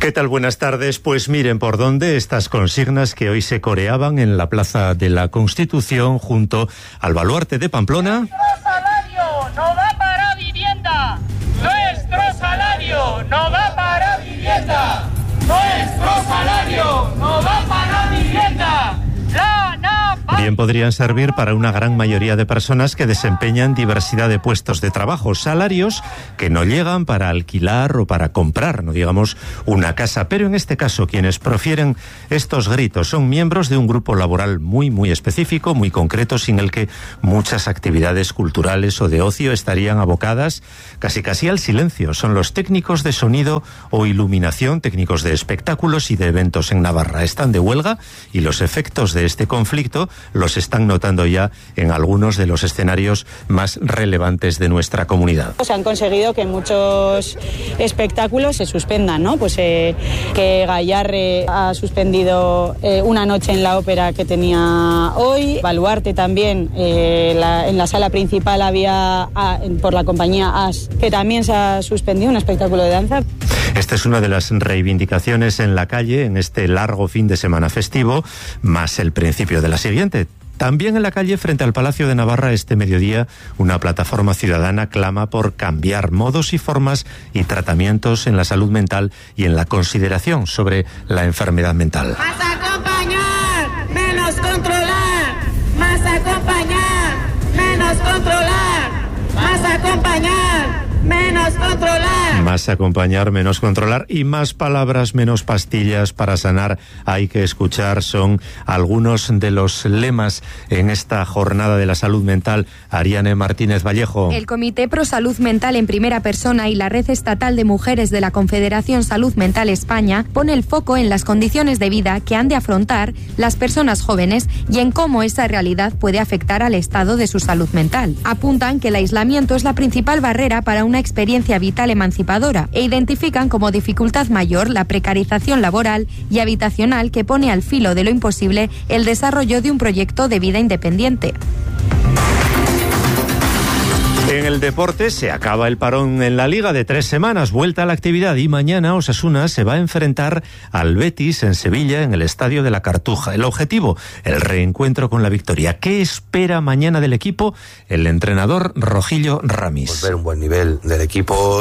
¿Qué tal? Buenas tardes. Pues miren por dónde estas consignas que hoy se coreaban en la Plaza de la Constitución junto al Baluarte de Pamplona. Nuestro salario no da para vivienda. Nuestro salario no da para vivienda. Nuestro salario no da para vivienda. Bien podrían servir para una gran mayoría de personas que desempeñan diversidad de puestos de trabajo, salarios que no llegan para alquilar o para comprar, no digamos una casa. Pero en este caso, quienes profieren estos gritos son miembros de un grupo laboral muy específico, muy concreto, sin el que muchas actividades culturales o de ocio estarían abocadas casi al silencio. Son los técnicos de sonido o iluminación, técnicos de espectáculos y de eventos en Navarra. Están de huelga y los efectos de este conflicto los están notando ya en algunos de los escenarios más relevantes de nuestra comunidad. Se han conseguido que muchos espectáculos se suspendan, ¿no? Pues que Gayarre ha suspendido una noche en la ópera que tenía hoy. Baluarte también, en la sala principal había, por la compañía AS, que también se ha suspendido un espectáculo de danza. Esta es una de las reivindicaciones en la calle en este largo fin de semana festivo, más el principio de la siguiente. También en la calle, frente al Palacio de Navarra, este mediodía, una plataforma ciudadana clama por cambiar modos y formas y tratamientos en la salud mental y en la consideración sobre la enfermedad mental. Más acompañar, menos controlar. Más acompañar, menos controlar. Más acompañar, menos controlar. Más acompañar, menos controlar y más palabras, menos pastillas para sanar. Hay que escuchar, son algunos de los lemas en esta jornada de la salud mental. Ariane Martínez Vallejo. El Comité Pro Salud Mental en Primera Persona y la Red Estatal de Mujeres de la Confederación Salud Mental España pone el foco en las condiciones de vida que han de afrontar las personas jóvenes y en cómo esa realidad puede afectar al estado de su salud mental. Apuntan que el aislamiento es la principal barrera para una experiencia vital emancipadora e identifican como dificultad mayor la precarización laboral y habitacional que pone al filo de lo imposible el desarrollo de un proyecto de vida independiente. En el deporte se acaba el parón en la Liga de 3 semanas, vuelta a la actividad y mañana Osasuna se va a enfrentar al Betis en Sevilla en el Estadio de la Cartuja. El objetivo, el reencuentro con la victoria. ¿Qué espera mañana del equipo el entrenador Rojillo Ramis? Pues ver un buen nivel del equipo,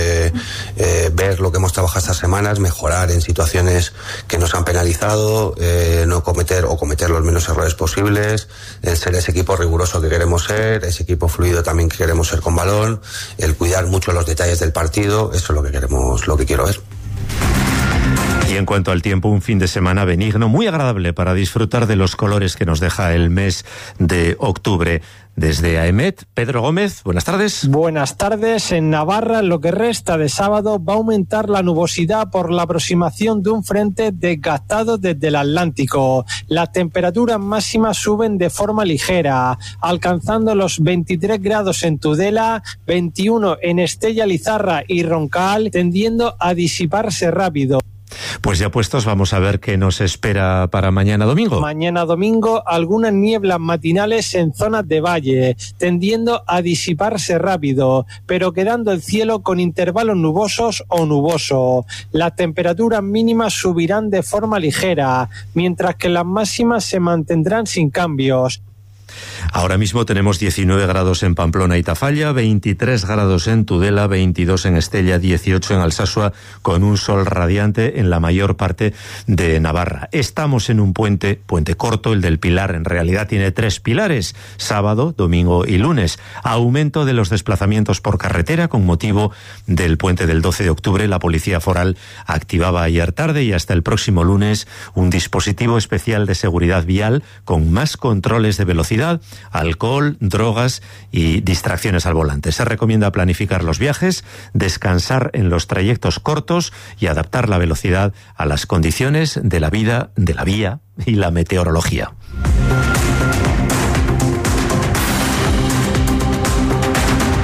ver lo que hemos trabajado estas semanas, mejorar en situaciones que nos han penalizado, no cometer o cometer los menos errores posibles, ser ese equipo riguroso que queremos ser, ese equipo fluido también que queremos ser con balón, el cuidar mucho los detalles del partido. Eso es lo que queremos, lo que quiero ver. Y en cuanto al tiempo, un fin de semana benigno, muy agradable para disfrutar de los colores que nos deja el mes de octubre. Desde AEMET, Pedro Gómez, buenas tardes. Buenas tardes. En Navarra, lo que resta de sábado, va a aumentar la nubosidad por la aproximación de un frente desgastado desde el Atlántico. Las temperaturas máximas suben de forma ligera, alcanzando los 23 grados en Tudela, 21 en Estella Lizarra y Roncal, tendiendo a disiparse rápido. Pues ya puestos, vamos a ver qué nos espera para mañana domingo. Mañana domingo, algunas nieblas matinales en zonas de valle, tendiendo a disiparse rápido, pero quedando el cielo con intervalos nubosos o nuboso. Las temperaturas mínimas subirán de forma ligera, mientras que las máximas se mantendrán sin cambios. Ahora mismo tenemos 19 grados en Pamplona y Tafalla, 23 grados en Tudela, 22 en Estella, 18 en Alsasua, con un sol radiante en la mayor parte de Navarra. Estamos en un puente corto, el del Pilar. En realidad tiene 3 pilares, sábado, domingo y lunes. Aumento de los desplazamientos por carretera con motivo del puente del 12 de octubre. La Policía Foral activaba ayer tarde y hasta el próximo lunes un dispositivo especial de seguridad vial con más controles de velocidad, alcohol, drogas y distracciones al volante. Se recomienda planificar los viajes, descansar en los trayectos cortos y adaptar la velocidad a las condiciones de la vida, de la vía y la meteorología. Y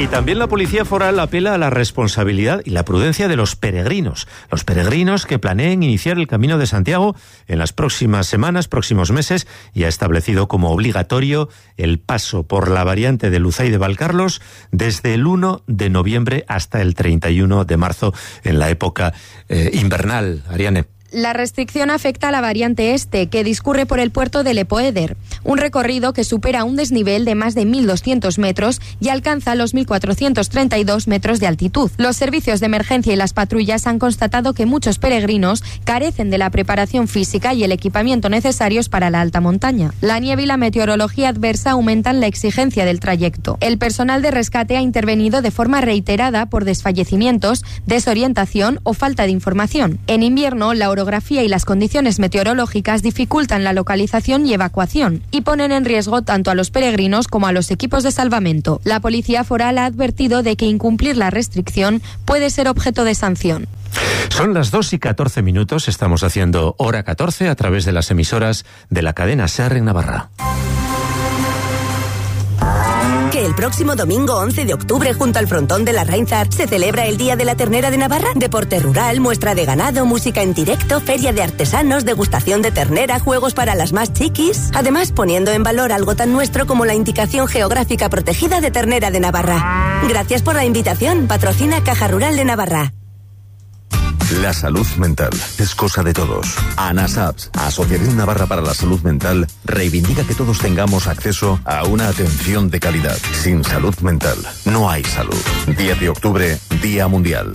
Y también la Policía Foral apela a la responsabilidad y la prudencia de los peregrinos que planeen iniciar el Camino de Santiago en las próximas semanas, próximos meses, y ha establecido como obligatorio el paso por la variante de Luzá y de Valcarlos desde el 1 de noviembre hasta el 31 de marzo en la época invernal. Ariane. La restricción afecta a la variante este, que discurre por el puerto de Lepoeder, un recorrido que supera un desnivel de más de 1.200 metros y alcanza los 1.432 metros de altitud. Los servicios de emergencia y las patrullas han constatado que muchos peregrinos carecen de la preparación física y el equipamiento necesarios para la alta montaña. La nieve y la meteorología adversa aumentan la exigencia del trayecto. El personal de rescate ha intervenido de forma reiterada por desfallecimientos, desorientación o falta de información. En invierno, la orografía y las condiciones meteorológicas dificultan la localización y evacuación y ponen en riesgo tanto a los peregrinos como a los equipos de salvamento. La Policía Foral ha advertido de que incumplir la restricción puede ser objeto de sanción. Son las 2:14, estamos haciendo Hora 14 a través de las emisoras de la cadena SER en Navarra. Que el próximo domingo 11 de octubre, junto al frontón de la Reinzar, se celebra el Día de la Ternera de Navarra. Deporte rural, muestra de ganado, música en directo, feria de artesanos, degustación de ternera, juegos para las más chiquis. Además, poniendo en valor algo tan nuestro como la indicación geográfica protegida de Ternera de Navarra. Gracias por la invitación. Patrocina Caja Rural de Navarra. La salud mental es cosa de todos. ANASAPS, Asociación Navarra para la Salud Mental, reivindica que todos tengamos acceso a una atención de calidad. Sin salud mental, no hay salud. 10 de octubre, Día Mundial.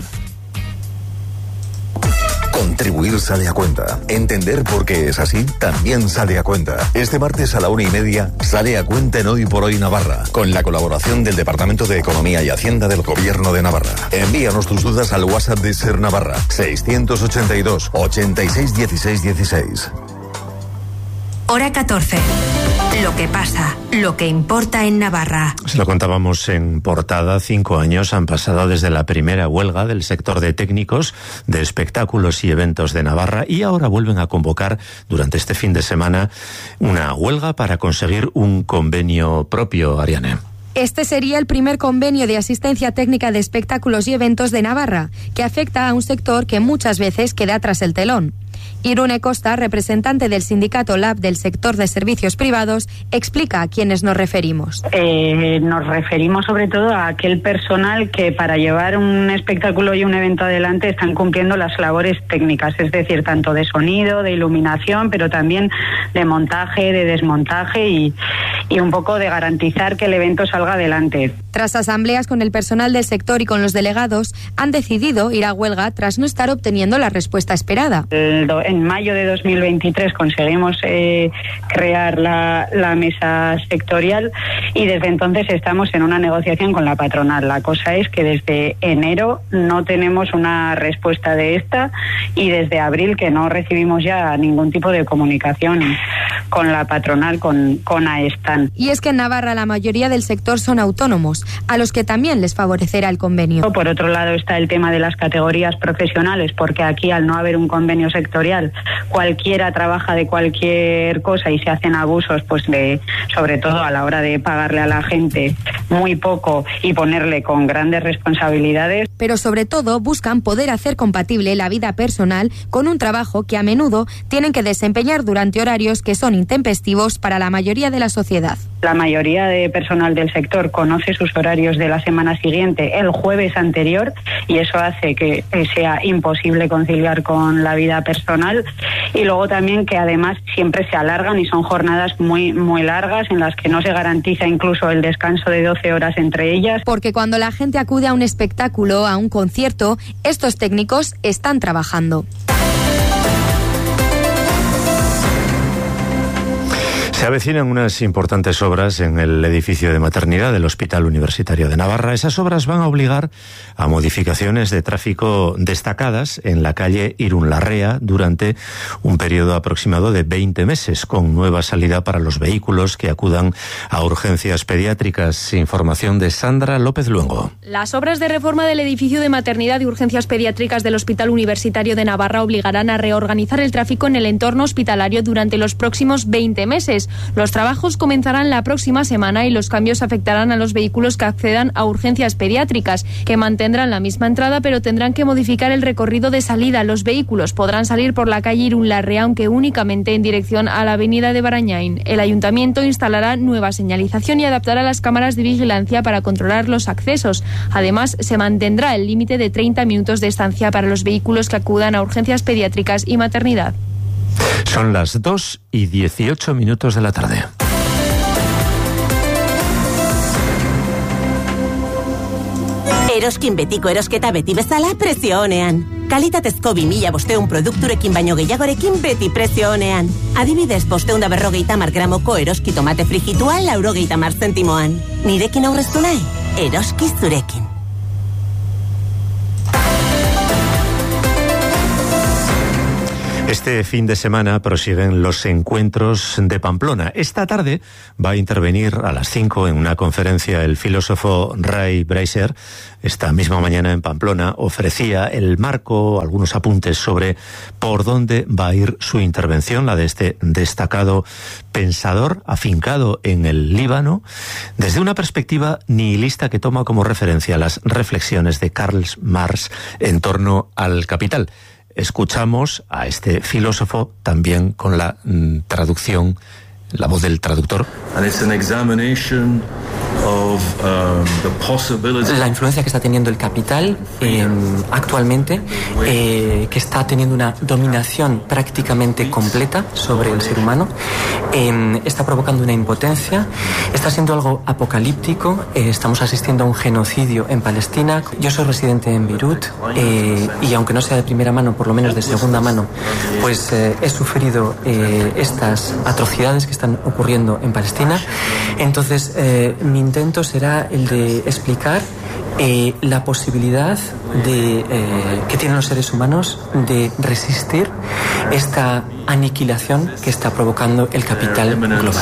Contribuir sale a cuenta. Entender por qué es así también sale a cuenta. Este martes a la 1:30 sale a cuenta en Hoy por Hoy Navarra, con la colaboración del Departamento de Economía y Hacienda del Gobierno de Navarra. Envíanos tus dudas al WhatsApp de SER Navarra, 682 86 16 16. Hora 14. Lo que pasa, lo que importa en Navarra. Se lo contábamos en portada, 5 años han pasado desde la primera huelga del sector de técnicos de espectáculos y eventos de Navarra y ahora vuelven a convocar durante este fin de semana una huelga para conseguir un convenio propio, Ariane. Este sería el primer convenio de asistencia técnica de espectáculos y eventos de Navarra, que afecta a un sector que muchas veces queda tras el telón. Irune Costa, representante del sindicato LAB del sector de servicios privados, explica a quiénes nos referimos. Nos referimos sobre todo a aquel personal que para llevar un espectáculo y un evento adelante están cumpliendo las labores técnicas, es decir, tanto de sonido, de iluminación, pero también de montaje, de desmontaje y un poco de garantizar que el evento salga adelante. Tras asambleas con el personal del sector y con los delegados, han decidido ir a huelga tras no estar obteniendo la respuesta esperada. En mayo de 2023 conseguimos crear la mesa sectorial y desde entonces estamos en una negociación con la patronal. La cosa es que desde enero no tenemos una respuesta de esta y desde abril que no recibimos ya ningún tipo de comunicación con la patronal, con AESTAN. Y es que en Navarra la mayoría del sector son autónomos, a los que también les favorecerá el convenio. Por otro lado está el tema de las categorías profesionales, porque aquí al no haber un convenio sectorial, cualquiera trabaja de cualquier cosa y se hacen abusos, pues sobre todo a la hora de pagarle a la gente muy poco y ponerle con grandes responsabilidades. Pero sobre todo buscan poder hacer compatible la vida personal con un trabajo que a menudo tienen que desempeñar durante horarios que son intempestivos para la mayoría de la sociedad. La mayoría de personal del sector conoce sus horarios de la semana siguiente el jueves anterior y eso hace que sea imposible conciliar con la vida personal y luego también que además siempre se alargan y son jornadas muy, muy largas en las que no se garantiza incluso el descanso de 12 horas entre ellas. Porque cuando la gente acude a un espectáculo, a un concierto, estos técnicos están trabajando. Se avecinan unas importantes obras en el edificio de maternidad del Hospital Universitario de Navarra. Esas obras van a obligar a modificaciones de tráfico destacadas en la calle Irún Larrea durante un periodo aproximado de 20 meses, con nueva salida para los vehículos que acudan a urgencias pediátricas. Información de Sandra López Luengo. Las obras de reforma del edificio de maternidad y urgencias pediátricas del Hospital Universitario de Navarra obligarán a reorganizar el tráfico en el entorno hospitalario durante los próximos 20 meses. Los trabajos comenzarán la próxima semana y los cambios afectarán a los vehículos que accedan a urgencias pediátricas, que mantendrán la misma entrada pero tendrán que modificar el recorrido de salida. Los vehículos podrán salir por la calle Irún-Larrea, aunque únicamente en dirección a la avenida de Barañáin. El ayuntamiento instalará nueva señalización y adaptará las cámaras de vigilancia para controlar los accesos. Además, se mantendrá el límite de 30 minutos de estancia para los vehículos que acudan a urgencias pediátricas y maternidad. Son las 2:18 de la tarde. Eroskin betiko erosketa beti bezala prezio onean. Kalitatezko 2500 produkturekin baino gehiagorekin beti prezio onean. Adibidez, 550 gramoko eroski tomate frijitua 90 zentimoan. Nirekin aurreztu nahi? Eroski zurekin. Este fin de semana prosiguen los encuentros de Pamplona. Esta tarde va a intervenir a las 5 en una conferencia el filósofo Ray Breiser. Esta misma mañana en Pamplona ofrecía el marco, algunos apuntes sobre por dónde va a ir su intervención, la de este destacado pensador afincado en el Líbano, desde una perspectiva nihilista que toma como referencia las reflexiones de Karl Marx en torno al capital. Escuchamos a este filósofo también con la traducción, la voz del traductor. La influencia que está teniendo el capital actualmente, que está teniendo una dominación prácticamente completa sobre el ser humano, está provocando una impotencia, está siendo algo apocalíptico. Estamos asistiendo a un genocidio en Palestina. Yo soy residente en Beirut y aunque no sea de primera mano, por lo menos de segunda mano, pues he sufrido estas atrocidades que están ocurriendo en Palestina. Entonces mi intento será el de explicar la posibilidad que tienen los seres humanos de resistir esta aniquilación que está provocando el capital global.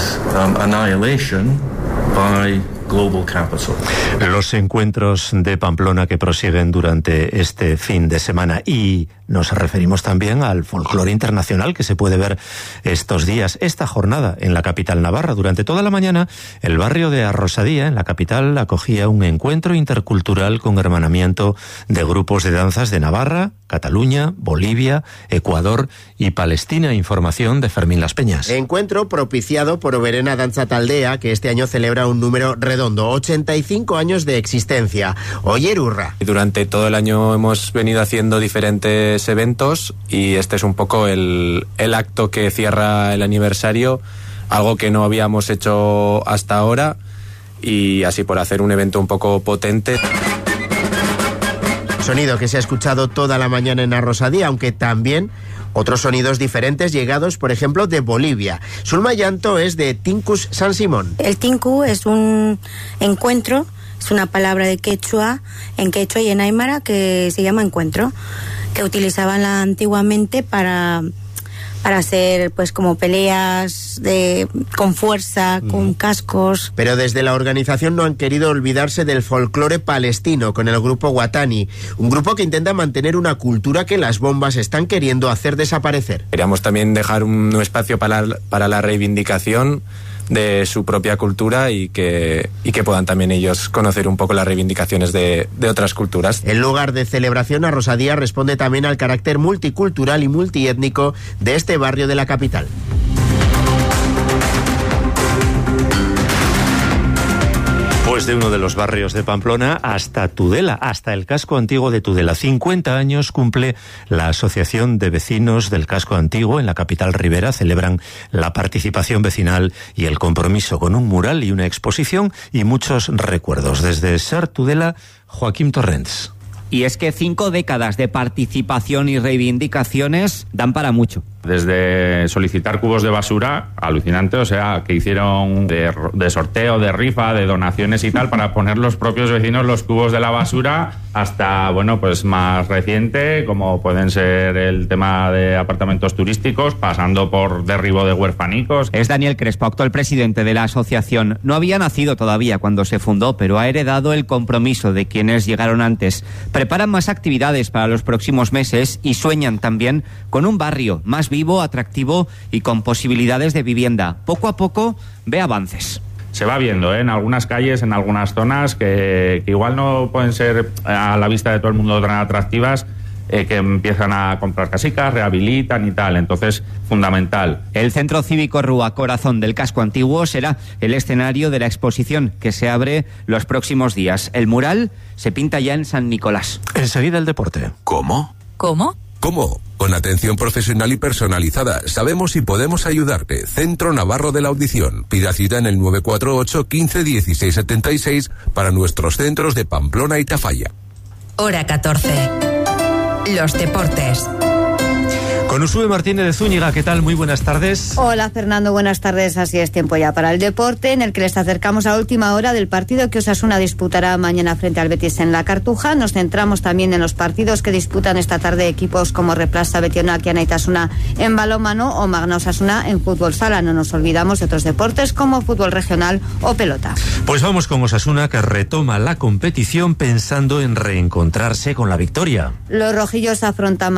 Los encuentros de Pamplona que prosiguen durante este fin de semana, y nos referimos también al folclore internacional que se puede ver estos días, esta jornada en la capital navarra. Durante toda la mañana, el barrio de Arrosadía, en la capital, acogía un encuentro intercultural con hermanamiento de grupos de danzas de Navarra, Cataluña, Bolivia, Ecuador y Palestina. Información de Fermín Las Peñas. Encuentro propiciado por Oberena Danza Taldea, que este año celebra un número redondo, 85 años de existencia. Oyer Urra. Durante todo el año hemos venido haciendo diferentes eventos y este es un poco el acto que cierra el aniversario, algo que no habíamos hecho hasta ahora, y así por hacer un evento un poco potente. Sonido que se ha escuchado toda la mañana en Arrosadía, aunque también otros sonidos diferentes llegados, por ejemplo, de Bolivia. Sulma Llanto es de Tincus San Simón. El tinku es un encuentro, es una palabra de quechua, en quechua y en aymara, que se llama encuentro, que utilizaban antiguamente para hacer pues como peleas con fuerza, con cascos. Pero desde la organización no han querido olvidarse del folclore palestino con el grupo Watani, un grupo que intenta mantener una cultura que las bombas están queriendo hacer desaparecer. Queríamos también dejar un espacio para la reivindicación de su propia cultura y que puedan también ellos conocer un poco las reivindicaciones de otras culturas. El lugar de celebración, Arrosadía, responde también al carácter multicultural y multiétnico de este barrio de la capital. Pues de uno de los barrios de Pamplona hasta Tudela, hasta el casco antiguo de Tudela. 50 años cumple la Asociación de Vecinos del Casco Antiguo en la capital ribera. Celebran la participación vecinal y el compromiso con un mural y una exposición y muchos recuerdos. Desde Ser Tudela, Joaquín Torrents. Y es que 5 décadas de participación y reivindicaciones dan para mucho. Desde solicitar cubos de basura, alucinante, o sea, que hicieron de sorteo, de rifa, de donaciones y tal, para poner los propios vecinos los cubos de la basura, hasta, bueno, pues más reciente, como pueden ser el tema de apartamentos turísticos, pasando por derribo de huerfanicos. Es Daniel Crespo, actual presidente de la asociación. No había nacido todavía cuando se fundó, pero ha heredado el compromiso de quienes llegaron antes. Preparan más actividades para los próximos meses y sueñan también con un barrio más más vivo, atractivo y con posibilidades de vivienda. Poco a poco ve avances. Se va viendo en algunas calles, en algunas zonas que igual no pueden ser a la vista de todo el mundo tan atractivas, que empiezan a comprar casicas, rehabilitan y tal. Entonces, fundamental. El Centro Cívico Rúa Corazón del Casco Antiguo será el escenario de la exposición que se abre los próximos días. El mural se pinta ya en San Nicolás. Enseguida el deporte. ¿Cómo? ¿Cómo? ¿Cómo? Con atención profesional y personalizada. Sabemos si podemos ayudarte. Centro Navarro de la Audición. Pida cita en el 948 15 16 76 para nuestros centros de Pamplona y Tafalla. Hora 14. Los deportes. Con Usue Martínez de Zúñiga, ¿qué tal? Muy buenas tardes. Hola Fernando, buenas tardes. Así es, tiempo ya para el deporte, en el que les acercamos a última hora del partido que Osasuna disputará mañana frente al Betis en la Cartuja. Nos centramos también en los partidos que disputan esta tarde equipos como Replasta, Betionak y Anaitasuna en balonmano o Magna Osasuna en fútbol sala. No nos olvidamos de otros deportes como fútbol regional o pelota. Pues vamos con Osasuna, que retoma la competición pensando en reencontrarse con la victoria. Los rojillos afrontan